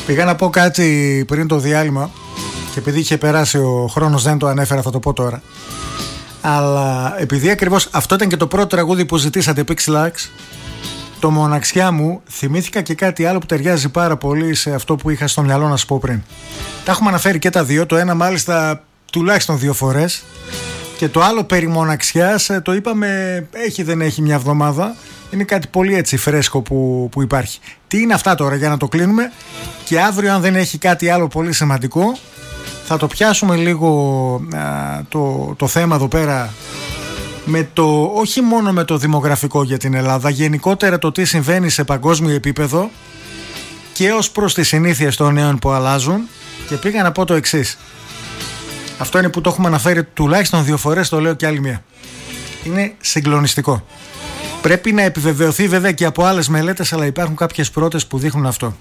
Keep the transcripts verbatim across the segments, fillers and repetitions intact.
Πήγα να πω κάτι πριν το διάλειμμα και επειδή είχε περάσει ο χρόνος δεν το ανέφερα, θα το πω τώρα. Αλλά επειδή ακριβώς αυτό ήταν και το πρώτο τραγούδι που ζητήσατε, Pixelax, το Μοναξιά μου, θυμήθηκα και κάτι άλλο που ταιριάζει πάρα πολύ σε αυτό που είχα στο μυαλό να σου πω πριν. Τα έχουμε αναφέρει και τα δύο, το ένα μάλιστα τουλάχιστον δύο φορές και το άλλο περί μοναξιάς το είπαμε έχει δεν έχει μια εβδομάδα. Είναι κάτι πολύ έτσι φρέσκο που, που υπάρχει. Τι είναι αυτά τώρα για να το κλείνουμε και αύριο αν δεν έχει κάτι άλλο πολύ σημαντικό θα το πιάσουμε λίγο α, το, το θέμα εδώ πέρα με το, όχι μόνο με το δημογραφικό για την Ελλάδα, γενικότερα το τι συμβαίνει σε παγκόσμιο επίπεδο και ως προς τις συνήθειες των νέων που αλλάζουν. Και πήγα να πω το εξής. Αυτό είναι που το έχουμε αναφέρει τουλάχιστον δύο φορές, το λέω και άλλη μία. Είναι συγκλονιστικό. Πρέπει να επιβεβαιωθεί βέβαια και από άλλες μελέτες, αλλά υπάρχουν κάποιες πρώτες που δείχνουν αυτό.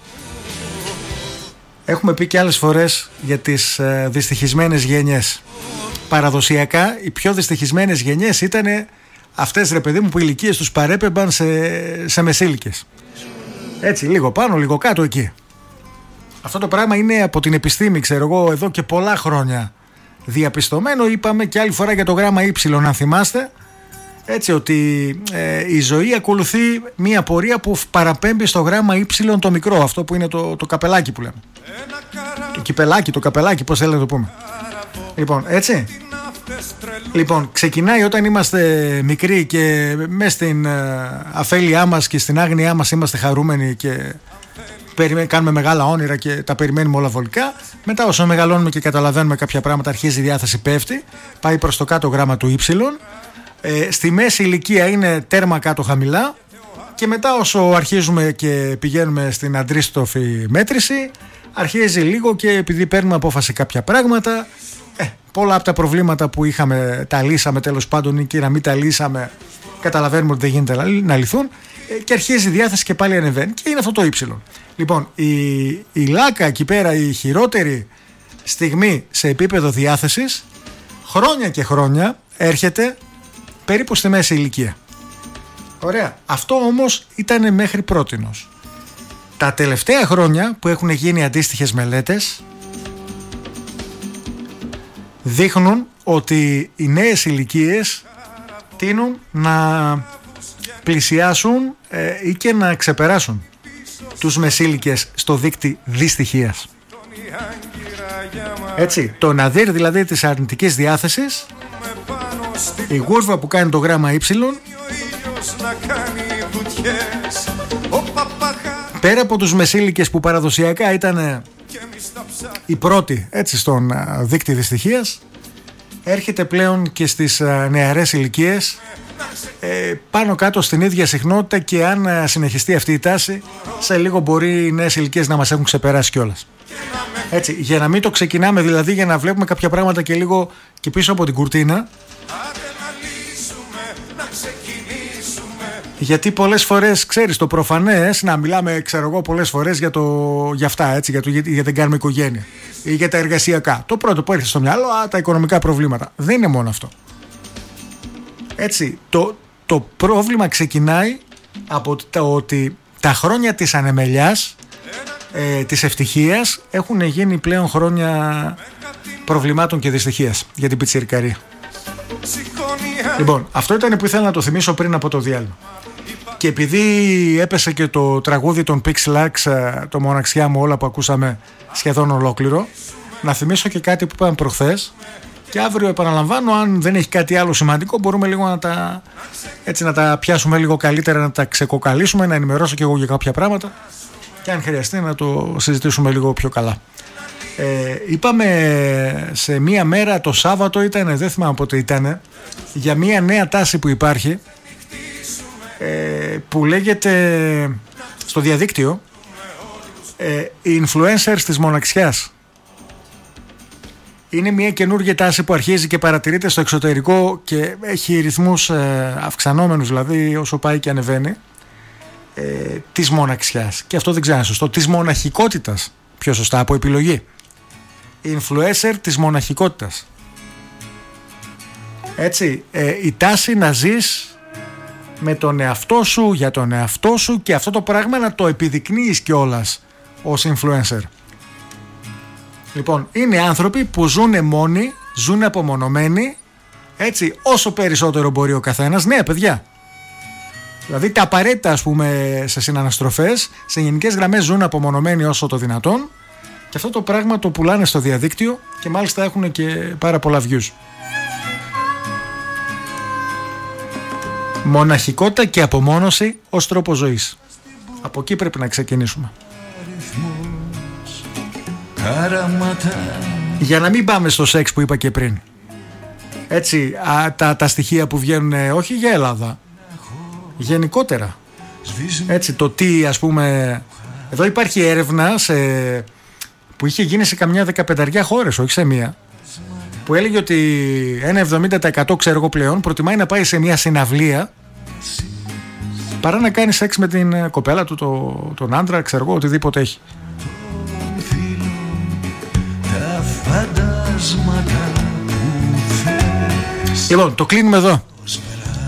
Έχουμε πει και άλλες φορές για τις ε, δυστυχισμένες γενιές. Παραδοσιακά οι πιο δυστυχισμένες γενιές ήταν αυτές, ρε παιδί μου, που οι ηλικίες τους παρέπεμπαν σε, σε μεσήλικες. Έτσι, λίγο πάνω, λίγο κάτω εκεί. Αυτό το πράγμα είναι από την επιστήμη, ξέρω εγώ, εδώ και πολλά χρόνια διαπιστωμένο. Είπαμε και άλλη φορά για το γράμμα Y, αν θυμάστε. Έτσι, ότι ε, η ζωή ακολουθεί μία πορεία που παραπέμπει στο γράμμα Y το μικρό, αυτό που είναι το, το καπελάκι που λέμε. Το κυπελάκι, το καπελάκι, πώς θέλετε να το πούμε. Λοιπόν, έτσι. Λοιπόν, ξεκινάει όταν είμαστε μικροί και μέσα στην ε, αφέλειά μας και στην άγνοιά μας είμαστε χαρούμενοι και κάνουμε μεγάλα όνειρα και τα περιμένουμε όλα βολικά. Μετά όσο μεγαλώνουμε και καταλαβαίνουμε κάποια πράγματα, αρχίζει η διάθεση, πέφτει, πάει προς το κάτω γράμμα του Y. Ε, στη μέση ηλικία είναι τέρμα κάτω χαμηλά και μετά όσο αρχίζουμε και πηγαίνουμε στην αντίστροφη μέτρηση αρχίζει λίγο και επειδή παίρνουμε απόφαση κάποια πράγματα, ε, πολλά από τα προβλήματα που είχαμε τα λύσαμε τέλος πάντων ή και να μην τα λύσαμε καταλαβαίνουμε ότι δεν γίνεται να λυθούν ε, και αρχίζει η διάθεση και πάλι ανεβαίνει και είναι αυτό το Y. Λοιπόν, η, η λάκα εκεί πέρα, η χειρότερη στιγμή σε επίπεδο διάθεσης χρόνια και χρόνια έρχεται περίπου στη μέση ηλικία. Ωραία. Αυτό όμως ήταν μέχρι πρότινος. Τα τελευταία χρόνια που έχουν γίνει αντίστοιχες μελέτες δείχνουν ότι οι νέες ηλικίες τείνουν να πλησιάσουν ε, ή και να ξεπεράσουν τους μεσήλικες στο δείκτη δυστυχίας. Έτσι, το ναδύρ δηλαδή της αρνητικής διάθεσης, η γούρβα που κάνει το γράμμα Y, πέρα από τους μεσήλικες που παραδοσιακά ήταν οι πρώτοι έτσι στον δείκτη δυστυχίας, έρχεται πλέον και στις νεαρές ηλικίες ε, πάνω κάτω στην ίδια συχνότητα και αν συνεχιστεί αυτή η τάση σε λίγο μπορεί οι νέες ηλικίες να μας έχουν ξεπεράσει κιόλας. Έτσι, για να μην το ξεκινάμε δηλαδή, για να βλέπουμε κάποια πράγματα και λίγο και πίσω από την κουρτίνα. Γιατί πολλές φορές, ξέρεις, το προφανές να μιλάμε, ξέρω εγώ, πολλές φορές για, το, για αυτά, έτσι, για το γιατί για δεν κάνουμε οικογένεια ή για τα εργασιακά. Το πρώτο που έρχεται στο μυαλό, α, τα οικονομικά προβλήματα. Δεν είναι μόνο αυτό. Έτσι, το, το πρόβλημα ξεκινάει από το ότι τα χρόνια της ανεμελιάς, ε, της ευτυχίας, έχουν γίνει πλέον χρόνια προβλημάτων και δυστυχίας για την πιτσιρικαρία. Λοιπόν, αυτό ήταν που ήθελα να το θυμίσω πριν από το διάλειμμα. Και επειδή έπεσε και το τραγούδι των Pixelax, το Μοναξιά μου, όλα που ακούσαμε σχεδόν ολόκληρο, να θυμίσω και κάτι που είπαμε προχθές και αύριο επαναλαμβάνω, αν δεν έχει κάτι άλλο σημαντικό μπορούμε λίγο να τα, έτσι, να τα πιάσουμε λίγο καλύτερα, να τα ξεκοκαλίσουμε, να ενημερώσω και εγώ για κάποια πράγματα και αν χρειαστεί να το συζητήσουμε λίγο πιο καλά. Ε, είπαμε σε μία μέρα, το Σάββατο ήταν, δεν θυμάμαι πότε ήταν, για μία νέα τάση που υπάρχει ε, που λέγεται στο διαδίκτυο ε, οι influencers της μοναξιάς. Είναι μια καινούργια τάση που αρχίζει και παρατηρείται στο εξωτερικό και έχει ρυθμούς ε, αυξανόμενους, δηλαδή όσο πάει και ανεβαίνει, ε, της μοναξιάς. Και αυτό δεν ξέρω αν είναι σωστό, της μοναχικότητας, πιο σωστά, από επιλογή. Influencer της μοναχικότητας. Έτσι, ε, η τάση να ζεις με τον εαυτό σου, για τον εαυτό σου και αυτό το πράγμα να το επιδεικνύεις κιόλας ως influencer. Λοιπόν, είναι άνθρωποι που ζουν μόνοι, ζουν απομονωμένοι, έτσι, όσο περισσότερο μπορεί ο καθένας. Ναι, παιδιά. Δηλαδή τα απαραίτητα, ας πούμε, σε συναναστροφές, σε γενικές γραμμές ζουν απομονωμένοι όσο το δυνατόν, και αυτό το πράγμα το πουλάνε στο διαδίκτυο και μάλιστα έχουν και πάρα πολλά views. Μοναχικότητα και απομόνωση ως τρόπο ζωής. Από εκεί πρέπει να ξεκινήσουμε. Για να μην πάμε στο σεξ που είπα και πριν. Έτσι, α, τα, τα στοιχεία που βγαίνουν, όχι για Ελλάδα, γενικότερα. Έτσι, το τι, ας πούμε, εδώ υπάρχει έρευνα σε, που είχε γίνει σε καμιά δεκαπενταριά χώρες, όχι σε μία, που έλεγε ότι ένα εβδομήντα τοις εκατό, ξέρω εγώ πλέον, προτιμάει να πάει σε μια συναυλία παρά να κάνει σεξ με την κοπέλα του, το, τον άντρα, ξέρω εγώ, οτιδήποτε έχει. Λοιπόν, το κλείνουμε εδώ.